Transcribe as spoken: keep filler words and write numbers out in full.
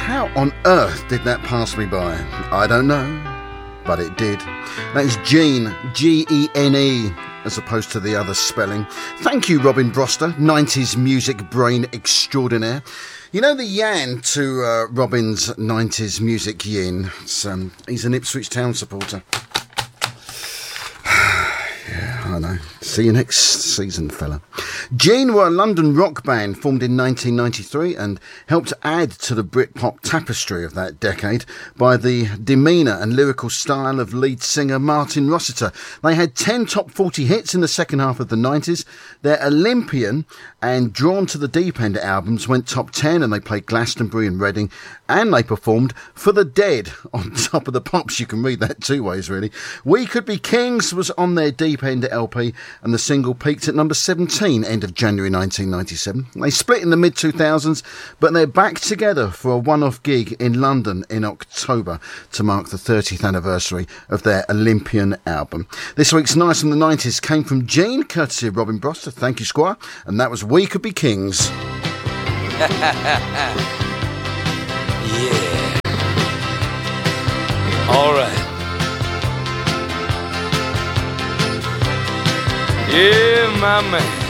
How on earth did that pass me by? I don't know, but it did. That is Gene, G E N E, as opposed to the other spelling. Thank you, Robin Broster, nineties music brain extraordinaire. You know the Yan to uh, Robin's nineties music yin? It's, um, he's an Ipswich Town supporter. Yeah, I know. See you next season, fella. Gene were a London rock band formed in nineteen ninety-three and helped add to the Britpop tapestry of that decade by the demeanour and lyrical style of lead singer Martin Rossiter. They had ten top forty hits in the second half of the nineties. Their Olympian and Drawn to the Deep End albums went top ten, and they played Glastonbury and Reading, and they performed for the Dead on Top of the Pops. You can read that two ways, really. We Could Be Kings was on their Deep End L P, and the single peaked at number seventeen, end of January nineteen ninety-seven. They split in the mid two thousands, but they're back together for a one-off gig in London in October to mark the thirtieth anniversary of their Olympian album. This week's Nice from the nineties came from Gene, courtesy of Robin Broster. Thank you, Squire. And that was We Could Be Kings. Yeah. All right. Yeah, my man.